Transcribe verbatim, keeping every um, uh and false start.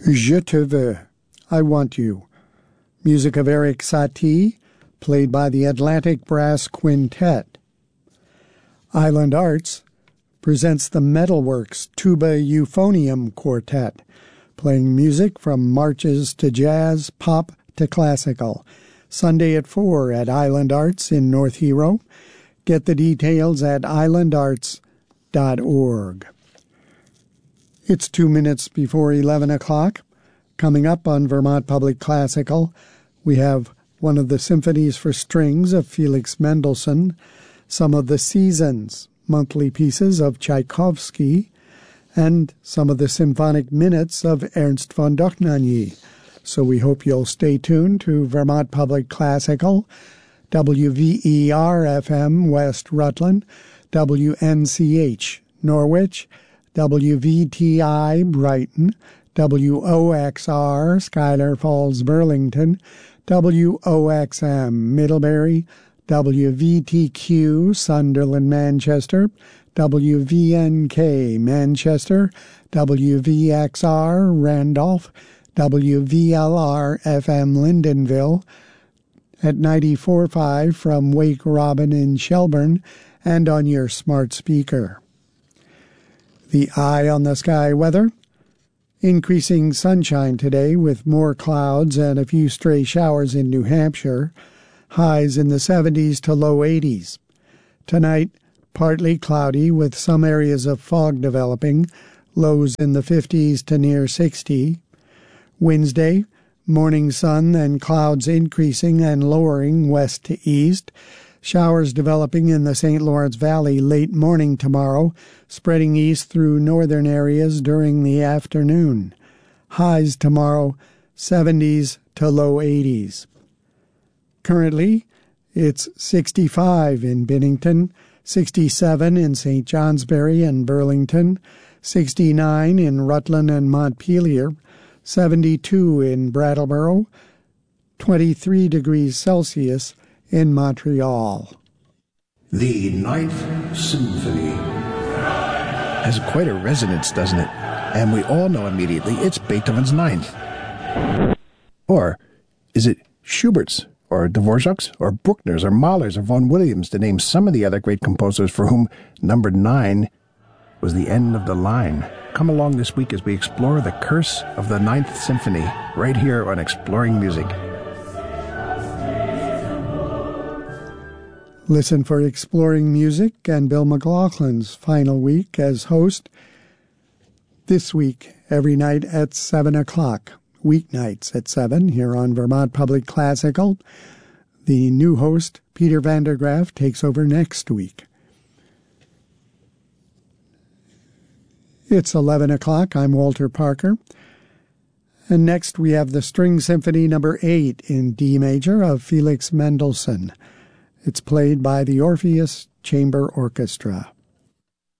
Je te veux, I Want You, music of Erik Satie, played by the Atlantic Brass Quintet. Island Arts presents the Metalworks Tuba Euphonium Quartet, playing music from marches to jazz, pop to classical. Sunday at four at Island Arts in North Hero. Get the details at island arts dot org. It's two minutes before eleven o'clock. Coming up on Vermont Public Classical, we have one of the symphonies for strings of Felix Mendelssohn, some of the Seasons, monthly pieces of Tchaikovsky, and some of the symphonic minutes of Ernst von Dohnanyi. So we hope you'll stay tuned to Vermont Public Classical, W V E R F M West Rutland, W N C H Norwich, W V T I Brighton, W O X R Schuyler Falls Burlington, W O X M Middlebury, W V T Q Sunderland Manchester, W V N K Manchester, W V X R Randolph, W V L R F M Lyndonville, at ninety-four point five from Wake Robin in Shelburne, and on your smart speaker. The eye on the sky weather. Increasing sunshine today with more clouds and a few stray showers in New Hampshire. Highs in the seventies to low eighties. Tonight, partly cloudy with some areas of fog developing. Lows in the fifties to near sixty. Wednesday, morning sun and clouds increasing and lowering west to east. Showers developing in the Saint Lawrence Valley late morning tomorrow, spreading east through northern areas during the afternoon. Highs tomorrow, seventies to low eighties. Currently, it's sixty-five in Bennington, sixty-seven in Saint Johnsbury and Burlington, sixty-nine in Rutland and Montpelier, seventy-two in Brattleboro, twenty-three degrees Celsius in Montreal. The Ninth Symphony has quite a resonance, doesn't it? And we all know immediately it's Beethoven's Ninth. Or is it Schubert's, or Dvorak's, or Bruckner's, or Mahler's, or Vaughan Williams, to name some of the other great composers for whom number nine was the end of the line? Come along this week as we explore the curse of the Ninth Symphony, right here on Exploring Music. Listen for Exploring Music and Bill McLaughlin's final week as host this week, every night at seven o'clock, weeknights at seven, here on Vermont Public Classical. The new host, Peter Vandergraaf, takes over next week. It's eleven o'clock. I'm Walter Parker. And next we have the String Symphony number eight in D major of Felix Mendelssohn. It's played by the Orpheus Chamber Orchestra.